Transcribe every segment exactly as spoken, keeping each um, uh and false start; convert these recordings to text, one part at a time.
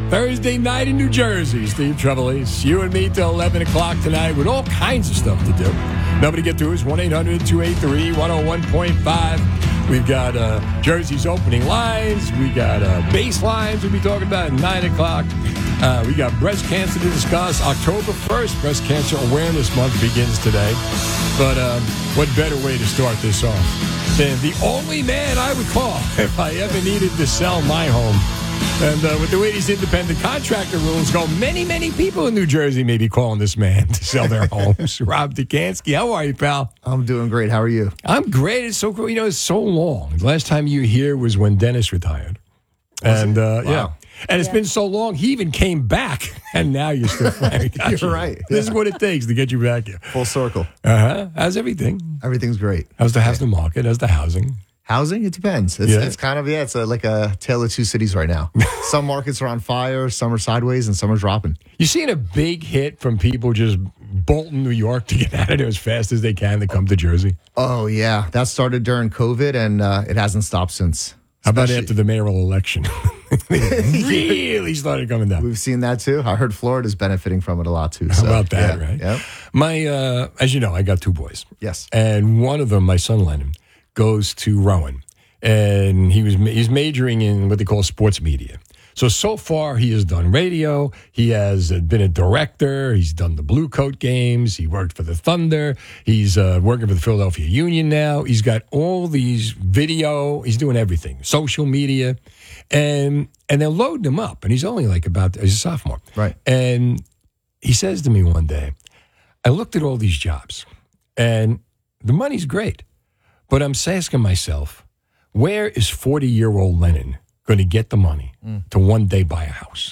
Thursday night in New Jersey. Steve Trevelise, you and me till eleven o'clock tonight with all kinds of stuff to do. Number to get to is one eight hundred two eight three one oh one point five. We've got uh, Jersey's opening lines. We got uh, bass lines we'll be talking about at nine o'clock. Uh, we got breast cancer to discuss. October first, Breast Cancer Awareness Month begins today. But um, what better way to start this off than the only man I would call if I ever needed to sell my home. And uh, with the way these independent contractor rules go, many, many people in New Jersey may be calling this man to sell their homes. Rob Dekanski, how are you, pal? I'm doing great. How are you? I'm great. It's so cool. You know, it's so long. The last time you were here was when Dennis retired. And, uh, wow. yeah. And it's yeah. been so long, he even came back, and now you're still married. You're right. This yeah. is what it takes to get you back here. Full circle. Uh-huh. How's everything? Everything's great. How's the housing market? How's the housing? Housing? It depends. It's, Yeah. it's kind of, yeah, it's a, like a tale of two cities right now. Some markets are on fire, some are sideways, and some are dropping. You seeing a big hit from people just bolting New York to get out of there as fast as they can to come to Jersey? Oh, yeah. That started during COVID, and uh, it hasn't stopped since. How about Especially- after the mayoral election? really started coming down. We've seen that, too. I heard Florida's benefiting from it a lot, too. How so, about that, yeah, right? Yep. My, uh, as you know, I got two boys. Yes. And one of them, my son Lennon, goes to Rowan. And he was he's majoring in what they call sports media. So, so far, he has done radio. He has been a director. He's done the Blue Coat games. He worked for the Thunder. He's uh, working for the Philadelphia Union now. He's got all these video. He's doing everything, social media. And and they're loading him up. And he's only like about, he's a sophomore. Right. And he says to me one day, I looked at all these jobs, and the money's great. But I'm asking myself, where is forty-year-old Lennon going to get the money mm. to one day buy a house?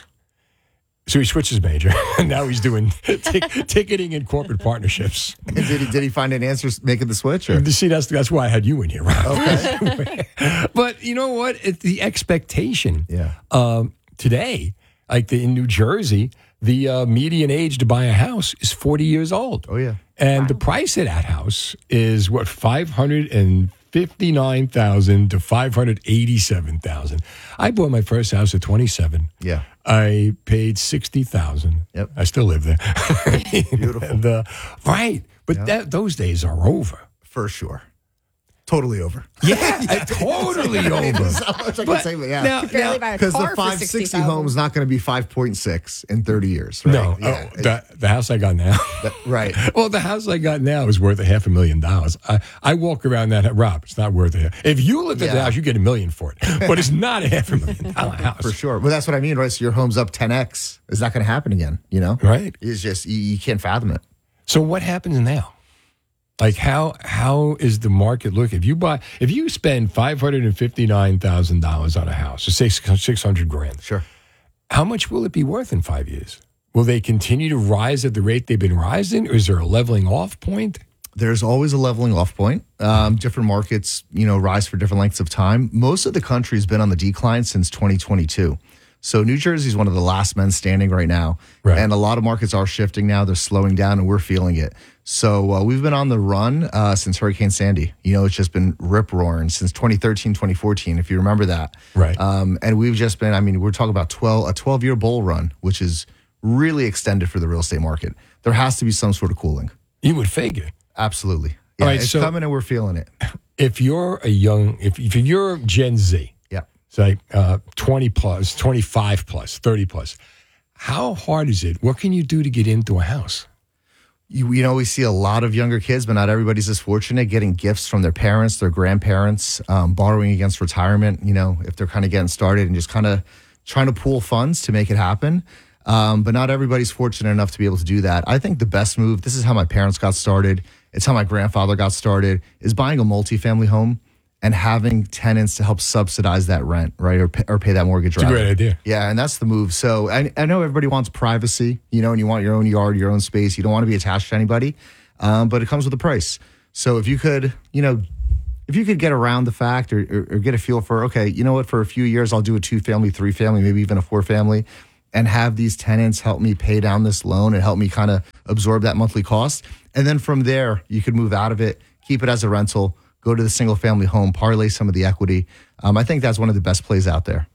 So he switched his major, and now he's doing t- ticketing and corporate partnerships. And did he did he find an answer making the switch? Or? See, that's that's why I had you in here, Rob. Okay. But you know what? It's the expectation. Yeah. Um, today, like the, in New Jersey, the uh, median age to buy a house is forty years old. Oh, yeah. And Wow. the price of that house is what, five hundred and fifty-nine thousand to five hundred eighty-seven thousand. I bought my first house at twenty-seven. Yeah. I paid sixty thousand. Yep. I still live there. Beautiful. and, uh, right, but Yep. that those days are over. For sure. Totally over. Yeah, uh, totally over. There's not much I can But say, but yeah. now- You barely buy a Because the car for five sixty sixty thousand. home is not going to be five point six in thirty years, right? No, Yeah. oh, the, the house I got now. That- right. Well, the house I got now is worth a half a million dollars. I, I walk around that, Rob, it's not worth it. If you look at the Yeah. house, you get a million for it. But it's not a half a million dollar house. For sure. Well, that's what I mean, right? So your home's up ten x. Is that going to happen again? You know? Right. It's just, you, you can't fathom it. So what happens now? Like how how is the market look? If you buy, if you spend five hundred and fifty nine thousand dollars on a house, so say six hundred grand, Sure. how much will it be worth in five years? Will they continue to rise at the rate they've been rising, or is there a leveling off point? There's always a leveling off point. Um, different markets, you know, rise for different lengths of time. Most of the country's been on the decline since twenty twenty-two. So New Jersey is one of the last men standing right now. Right. And a lot of markets are shifting now. They're slowing down, and we're feeling it. So uh, we've been on the run uh, since Hurricane Sandy. You know, it's just been rip-roaring since twenty thirteen, twenty fourteen, if you remember that. Right. Um, and we've just been, I mean, we're talking about twelve a twelve-year bull run, which is really extended for the real estate market. There has to be some sort of cooling. You would figure. Absolutely. Yeah, All right, it's so- coming and we're feeling it. If you're a young, if, if you're Gen Z, Yeah. say uh, twenty plus, twenty-five plus, thirty plus, how hard is it? What can you do to get into a house? You, you know, we see a lot of younger kids, but not everybody's as fortunate, getting gifts from their parents, their grandparents, um, borrowing against retirement, you know, if they're kind of getting started and just kind of trying to pool funds to make it happen. Um, but not everybody's fortunate enough to be able to do that. I think the best move, this is how my parents got started, it's how my grandfather got started, is buying a multifamily home and having tenants to help subsidize that rent, right, or pay, or pay that mortgage. It's a great idea. Yeah, and that's the move. So I, I know everybody wants privacy, you know, and you want your own yard, your own space. You don't want to be attached to anybody, um, but it comes with a price. So if you could, you know, if you could get around the fact or, or, or get a feel for, okay, you know what, for a few years I'll do a two-family, three-family, maybe even a four-family, and have these tenants help me pay down this loan and help me kind of absorb that monthly cost. And then from there, you could move out of it, keep it as a rental, go to the single family home, parlay some of the equity. Um, I think that's one of the best plays out there.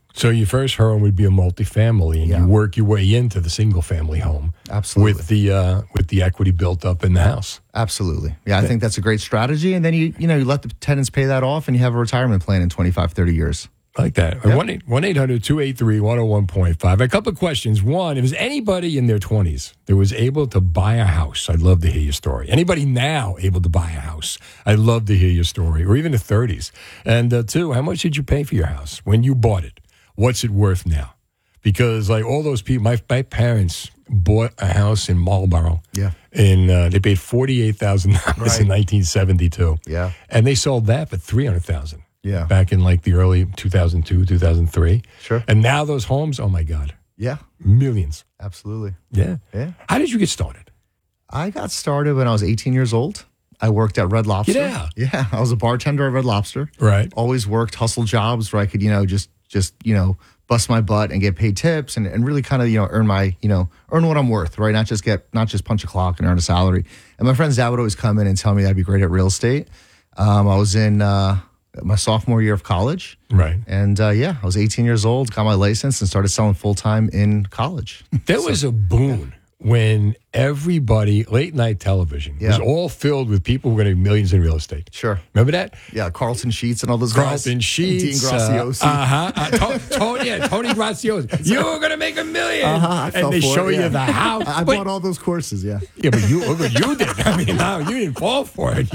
So your first home would be a multifamily, and Yeah. you work your way into the single-family home. Absolutely. With the uh, with the equity built up in the house. Absolutely. Yeah, I think that's a great strategy. And then you you know, you let the tenants pay that off and you have a retirement plan in twenty-five, thirty years. I like that. Yep. one eight hundred two eight three one oh one point five. A couple of questions. One, if there's anybody in their twenties that was able to buy a house, I'd love to hear your story. Anybody now able to buy a house, I'd love to hear your story, or even the thirties. And uh, two, how much did you pay for your house when you bought it? What's it worth now? Because like all those people, my, my parents bought a house in Marlboro. Yeah. And uh, they paid forty-eight thousand dollars Right. in nineteen seventy-two. Yeah. And they sold that for three hundred thousand dollars. Yeah. Back in like the early two thousand two, two thousand three. Sure. And now those homes, oh my God, Yeah. millions. Absolutely. Yeah. Yeah. How did you get started? I got started when I was eighteen years old. I worked at Red Lobster. Get out. Yeah. I was a bartender at Red Lobster. Right. Always worked hustle jobs where I could, you know, just, just, you know, bust my butt and get paid tips and, and really kind of, you know, earn my, you know, earn what I'm worth, right? Not just get, not just punch a clock and earn a salary. And my friend's dad would always come in and tell me I'd be great at real estate. Um, I was in uh, my sophomore year of college. Right. And uh, yeah, I was eighteen years old, got my license and started selling full time in college. There was a boon when everybody, late night television, Yeah. was all filled with people who were going to be millions in real estate. Sure. Remember that? Yeah, Carlton Sheets and all those guys. Carlton Sheets. Dean Graziosi. Uh huh. Uh, to- Tony, yeah, Tony Graziosi. You were going to make a million. Uh-huh, I fell and they for show it, you yeah. the house. I But- bought all those courses, yeah. Yeah, but you look what you did. I mean, no, you didn't fall for it.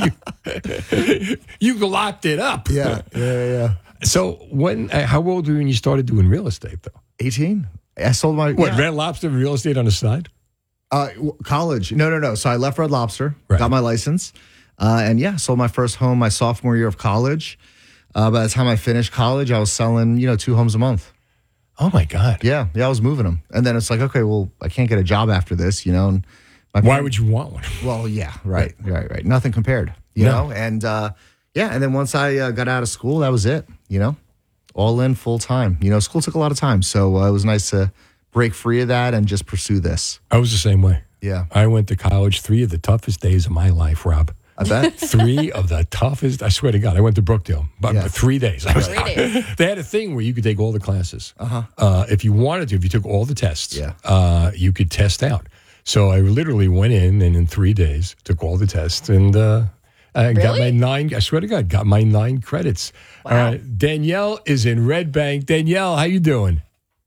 You, you locked it up. Yeah, yeah, yeah. So when, uh, how old were you when you started doing real estate, though? eighteen. I sold my What, yeah. Red Lobster real estate on the side? uh, w- college. No, no, no. So I left Red Lobster, Right. got my license, uh, and yeah, sold my first home my sophomore year of college. Uh, by the time I finished college, I was selling, you know, two homes a month. Oh my God! Yeah, yeah, I was moving them, and then it's like, okay, well, I can't get a job after this, you know. And my Why would you want one? Well, yeah, right, right, right. Nothing compared, you No. know. And uh, yeah, and then once I uh, got out of school, that was it, you know, all in full time. You know, school took a lot of time, so uh, it was nice to break free of that and just pursue this. I was the same way. Yeah, I went to college. Three of the toughest days of my life, Rob. I bet. Three of the toughest. I swear to God, I went to Brookdale, but Yeah. for three days. I was Three days. They had a thing where you could take all the classes. Uh-huh. Uh, if you wanted to, if you took all the tests, Yeah. uh, you could test out. So I literally went in and in three days took all the tests and uh, I got my Really? nine. I swear to God, got my nine credits. Wow. All right, Danielle is in Red Bank. Danielle, how you doing?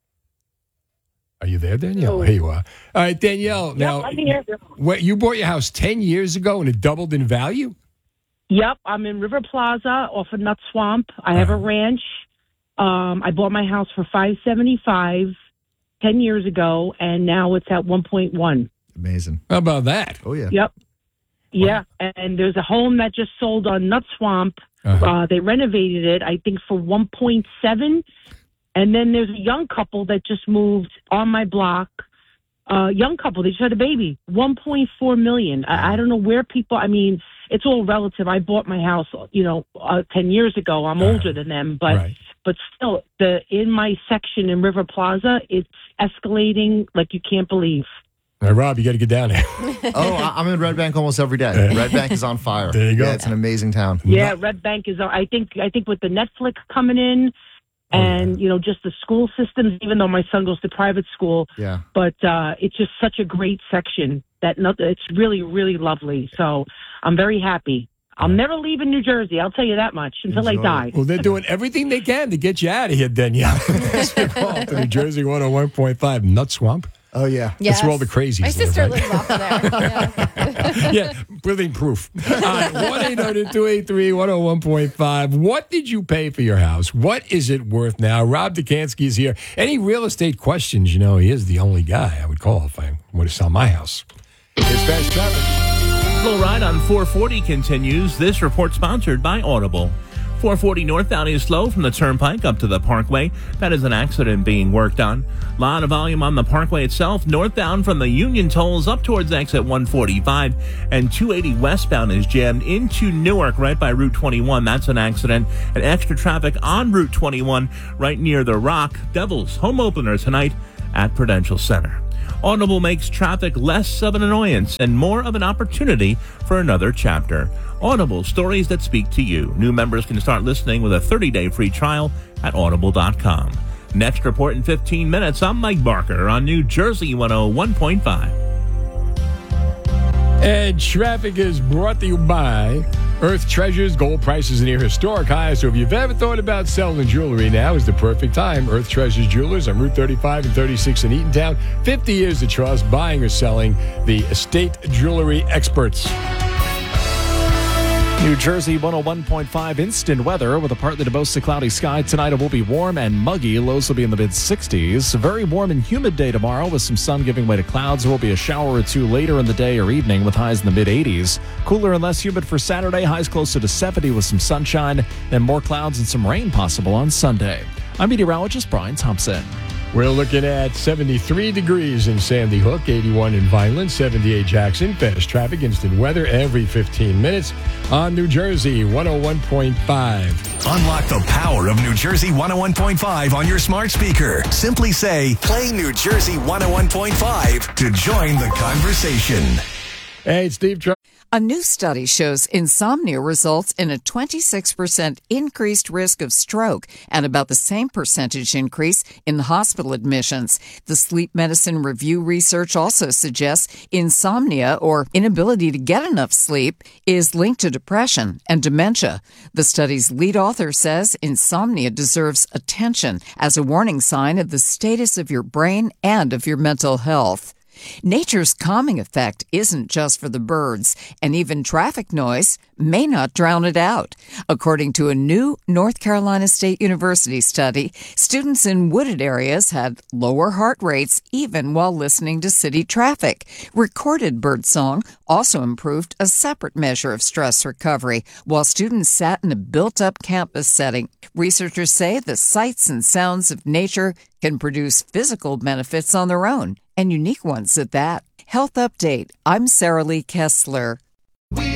Are you there, Danielle? No. Here you are. All right, Danielle. now, I'm here. what, you bought your house ten years ago and it doubled in value? Yep, I'm in River Plaza off of Nut Swamp. I have a ranch. Um, I bought my house for five seventy five ten years ago, and now it's at one point one. Amazing. How about that? Oh yeah. Yep. Yeah, and there's a home that just sold on Nut Swamp. Uh-huh. Uh, they renovated it, I think, for one point seven. And then there's a young couple that just moved on my block. Uh, young couple, they just had a baby. one point four million. I, I don't know where people. I mean, it's all relative. I bought my house, you know, uh, ten years ago. I'm Uh-huh. older than them, but Right. but still, the in my section in River Plaza, it's escalating like you can't believe. All right, Rob, you got to get down there. Oh, I- I'm in Red Bank almost every day. Yeah. Red Bank is on fire. There you go. Yeah, it's an amazing town. Yeah, Red Bank is. I think. I think with the Netflix coming in, and you know, just the school systems. Even though my son goes to private school, Yeah. but uh, it's just such a great section that not, it's really, really lovely. So I'm very happy. I'm never leaving New Jersey. I'll tell you that much until Enjoy I die. Well, they're doing everything they can to get you out of here, Danielle. That's your call to New Jersey one oh one point five Nut Swamp. Oh yeah. Yes. That's where all the crazies My live, sister right? lives off of there. Yeah. Yeah, living proof. All right, one eight hundred two eight three one oh one point five. What did you pay for your house? What is it worth now? Rob Dukansky is here. Any real estate questions? You know, he is the only guy I would call if I want to sell my house. It's fast traffic. Slow ride on four forty continues. This report sponsored by Audible. four forty northbound is slow from the Turnpike up to the Parkway. That is an accident being worked on. Lot of volume on the Parkway itself. Northbound from the Union Tolls up towards exit one forty-five. And two eighty westbound is jammed into Newark right by Route twenty-one. That's an accident. And extra traffic on Route twenty-one right near the Rock. Devils home opener tonight at Prudential Center. Audible makes traffic less of an annoyance and more of an opportunity for another chapter. Audible, stories that speak to you. New members can start listening with a thirty-day free trial at audible dot com. Next report in fifteen minutes. I'm Mike Barker on New Jersey one oh one point five. And traffic is brought to you by Earth Treasures. Gold prices are near historic highs. So if you've ever thought about selling jewelry, now is the perfect time. Earth Treasures Jewelers on Route thirty-five and thirty-six in Eatontown. fifty years of trust, buying or selling, the estate jewelry experts. New Jersey one oh one point five instant weather with a partly to mostly cloudy sky. Tonight it will be warm and muggy. Lows will be in the mid-sixties. A very warm and humid day tomorrow with some sun giving way to clouds. There will be a shower or two later in the day or evening with highs in the mid-eighties. Cooler and less humid for Saturday. Highs closer to seventy with some sunshine. Then more clouds and some rain possible on Sunday. I'm meteorologist Brian Thompson. We're looking at seventy-three degrees in Sandy Hook, eighty-one in Vineland, seventy-eight Jackson. Fast traffic, instant weather every fifteen minutes on New Jersey one oh one point five. Unlock the power of New Jersey one oh one point five on your smart speaker. Simply say, play New Jersey one oh one point five to join the conversation. Hey, it's Steve Tr- A new study shows insomnia results in a twenty-six percent increased risk of stroke and about the same percentage increase in hospital admissions. The Sleep Medicine Review research also suggests insomnia, or inability to get enough sleep, is linked to depression and dementia. The study's lead author says insomnia deserves attention as a warning sign of the status of your brain and of your mental health. Nature's calming effect isn't just for the birds, and even traffic noise may not drown it out. According to a new North Carolina State University study, students in wooded areas had lower heart rates even while listening to city traffic. Recorded birdsong also improved a separate measure of stress recovery while students sat in a built-up campus setting. Researchers say the sights and sounds of nature can produce physical benefits on their own, and unique ones at that. Health Update. I'm Sarah Lee Kessler.